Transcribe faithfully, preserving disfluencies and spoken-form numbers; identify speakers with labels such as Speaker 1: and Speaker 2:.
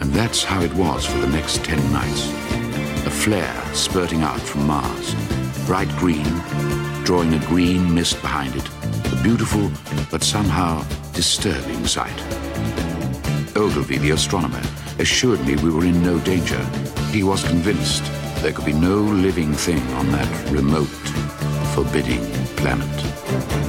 Speaker 1: And that's how it was for the next ten nights. A flare spurting out from Mars, bright green, drawing a green mist behind it, a beautiful but somehow disturbing sight. Ogilvy, the astronomer, assured me we were in no danger. He was convinced there could be no living thing on that remote, forbidding planet.